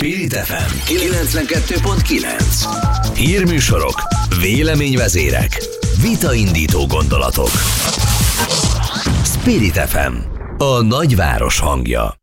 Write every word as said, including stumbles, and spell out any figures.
Spirit ef em kilencvenkettő pont kilenc. Hírműsorok, véleményvezérek, vitaindító gondolatok. Spirit ef em, a nagyváros hangja.